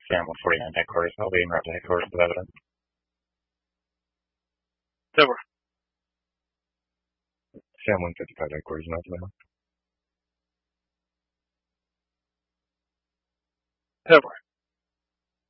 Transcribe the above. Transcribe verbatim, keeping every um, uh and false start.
Sam one forty-nine headquarters. I'll be en route to headquarters with evidence. Over. Sam one fifty-five headquarters, not now. Over.